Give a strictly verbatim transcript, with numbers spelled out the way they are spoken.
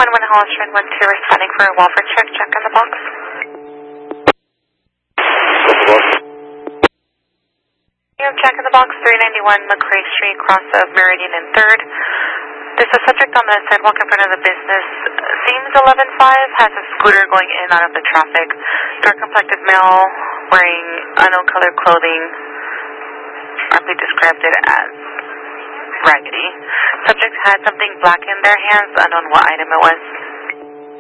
one one Hollister and one two responding for a Walford check. Check in the box. You have check in the box three ninety-one McCray Street, cross of Meridian and third. There's a subject on the sidewalk in front of the business. Seems eleven five, has a scooter going in and out of the traffic. Dark complected male wearing unknown colored clothing. Aptly described it as raggedy. Subject had something black in their hands, unknown what item it was.